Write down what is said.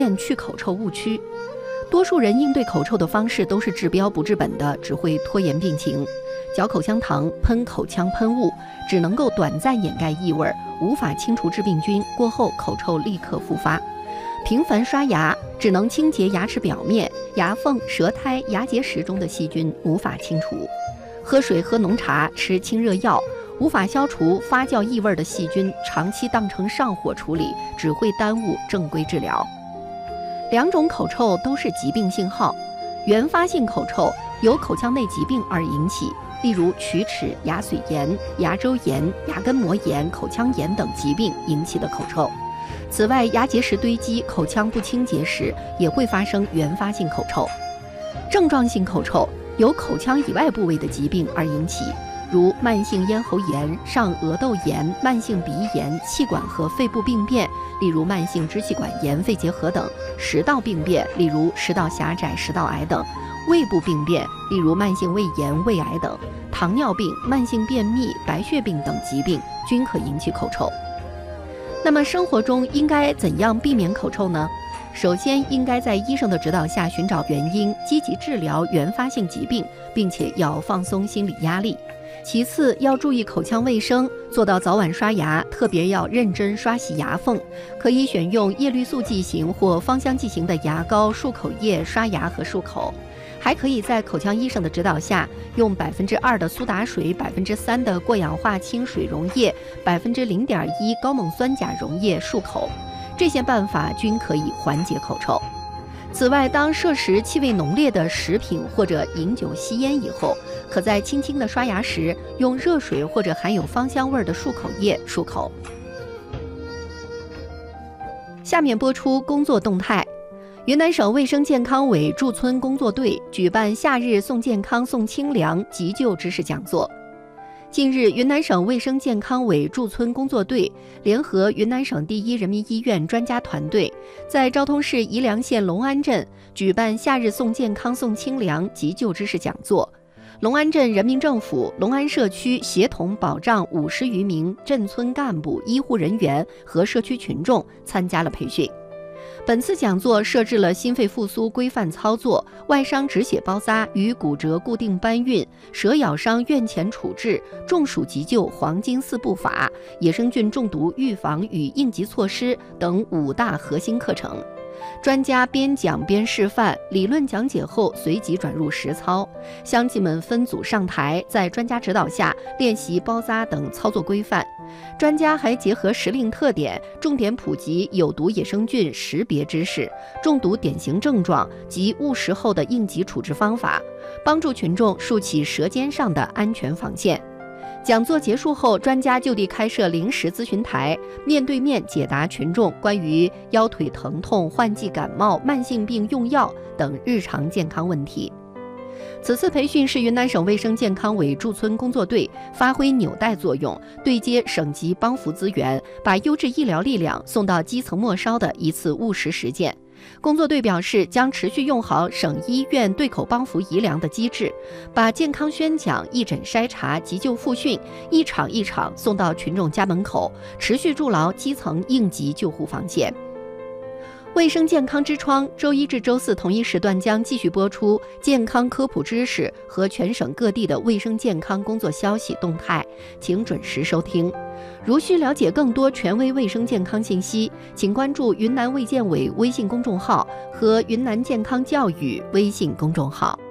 去口臭误区。多数人应对口臭的方式都是治标不治本的，只会拖延病情。嚼口香糖、喷口腔喷雾，只能够短暂掩盖异味，无法清除致病菌，过后口臭立刻复发。频繁刷牙只能清洁牙齿表面，牙缝、舌苔、牙结石中的细菌无法清除。喝水、喝浓茶、吃清热药，无法消除发酵异味的细菌，长期当成上火处理，只会耽误正规治疗。两种口臭都是疾病信号，原发性口臭由口腔内疾病而引起，例如龋齿、牙髓炎、牙周炎、牙根膜炎、口腔炎等疾病引起的口臭。此外，牙结石堆积、口腔不清洁时也会发生原发性口臭。症状性口臭由口腔以外部位的疾病而引起，如慢性咽喉炎、上颚窦炎、慢性鼻炎、气管和肺部病变，例如慢性支气管炎、肺结核等；食道病变，例如食道狭窄、食道癌等；胃部病变，例如慢性胃炎、胃癌等；糖尿病、慢性便秘、白血病等疾病均可引起口臭。那么生活中应该怎样避免口臭呢？首先，应该在医生的指导下寻找原因，积极治疗原发性疾病，并且要放松心理压力。其次，要注意口腔卫生，做到早晚刷牙，特别要认真刷洗牙缝，可以选用叶绿素剂型或芳香剂型的牙膏、漱口液刷牙和漱口。还可以在口腔医生的指导下，用2%的苏打水、3%的过氧化氢水溶液、0.1%高锰酸钾溶液漱口。这些办法均可以缓解口臭。此外，当摄食气味浓烈的食品或者饮酒吸烟以后，可在轻轻的刷牙时，用热水或者含有芳香味的漱口液漱口。下面播出工作动态。云南省卫生健康委驻村工作队举办夏日送健康送清凉急救知识讲座。近日，云南省卫生健康委驻村工作队联合云南省第一人民医院专家团队，在昭通市宜良县隆安镇举办夏日送健康送清凉急救知识讲座。隆安镇人民政府、隆安社区协同保障50余名镇村干部、医护人员和社区群众参加了培训。本次讲座设置了心肺复苏规范操作、外伤止血包扎与骨折固定搬运、蛇咬伤院前处置、中暑急救黄金4步法、野生菌中毒预防与应急措施等5大核心课程。专家边讲边示范，理论讲解后随即转入实操。乡亲们分组上台，在专家指导下练习包扎等操作规范。专家还结合时令特点，重点普及有毒野生菌识别知识、中毒典型症状及误食后的应急处置方法，帮助群众竖起舌尖上的安全防线。讲座结束后，专家就地开设临时咨询台，面对面解答群众关于腰腿疼痛、换季感冒、慢性病用药等日常健康问题。此次培训是云南省卫生健康委驻村工作队发挥纽带作用，对接省级帮扶资源，把优质医疗力量送到基层末梢的一次务实实践。工作队表示，将持续用好省医院对口帮扶医疗的机制，把健康宣讲、义诊筛查、急救复训一场一场送到群众家门口，持续筑牢基层应急救护防线。卫生健康之窗周一至周四同一时段将继续播出健康科普知识和全省各地的卫生健康工作消息动态，请准时收听。如需了解更多权威卫生健康信息，请关注云南卫健委微信公众号和云南健康教育微信公众号。